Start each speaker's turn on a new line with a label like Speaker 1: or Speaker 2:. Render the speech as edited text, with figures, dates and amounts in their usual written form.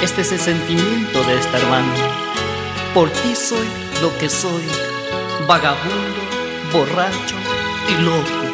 Speaker 1: Este es el sentimiento de esta hermana. Por ti soy lo que soy, vagabundo, borracho y loco.